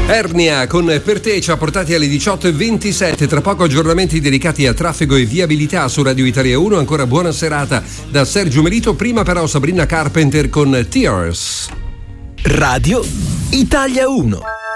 Ernia con Per te ci ha portati alle 18:27. Tra poco aggiornamenti dedicati a traffico e viabilità su Radio Italia 1. Ancora buona serata da Sergio Melito. Prima però Sabrina Carpenter con Tears. Radio Italia 1.